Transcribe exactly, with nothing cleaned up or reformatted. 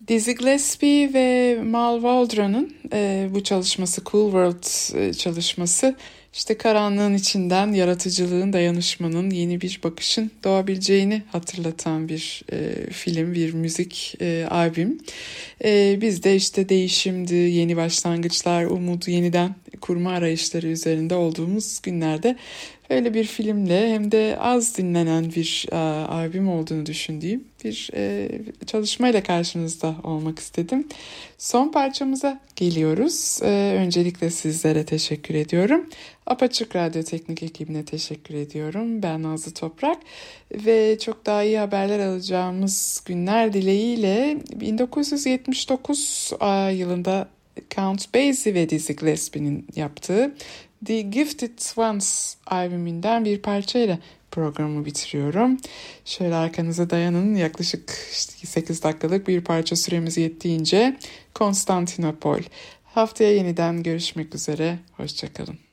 Dizzy Gillespie ve Mal Waldron'un e, bu çalışması, Cool World e, çalışması, işte karanlığın içinden yaratıcılığın, dayanışmanın, yeni bir bakışın doğabileceğini hatırlatan bir e, film, bir müzik e, albüm. E, biz de işte değişimdi, yeni başlangıçlar, umudu yeniden kurma arayışları üzerinde olduğumuz günlerde böyle bir filmle, hem de az dinlenen bir e, albüm olduğunu düşündüğüm bir e, çalışmayla karşınızda olmak istedim. Son parçamıza geliyoruz. E, öncelikle sizlere teşekkür ediyorum. Apaçık Radyo Teknik ekibine teşekkür ediyorum. Ben Nazlı Toprak ve çok daha iyi haberler alacağımız günler dileğiyle bin dokuz yüz yetmiş dokuz yılında Count Basie ve Dizzy Gillespie'nin yaptığı The Gifted Ones albümünden bir parçayla programı bitiriyorum. Şöyle arkanıza dayanın, yaklaşık işte sekiz dakikalık bir parça süremiz yettiğince Konstantinopol. Haftaya yeniden görüşmek üzere, hoşça kalın.